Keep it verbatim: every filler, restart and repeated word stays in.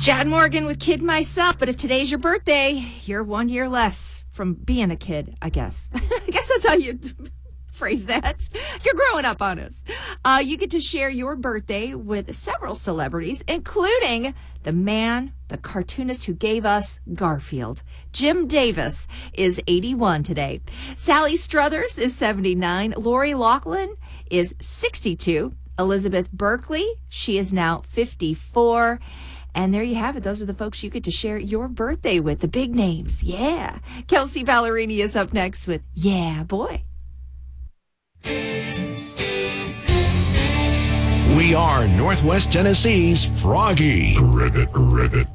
Chad Morgan with Kid Myself, but if today's your birthday, you're one year less from being a kid, I guess. I guess that's how you phrase that. You're growing up on us. Uh, you get to share your birthday with several celebrities, including the man, the cartoonist who gave us Garfield. Jim Davis is eighty-one today. Sally Struthers is seventy-nine. Lori Loughlin is sixty-two. Elizabeth Berkley, she is now fifty-four. And there you have it. Those are the folks you get to share your birthday with, the big names. Yeah. Kelsey Ballerini is up next with Yeah, Boy. We are Northwest Tennessee's Froggy. Ribbit, ribbit.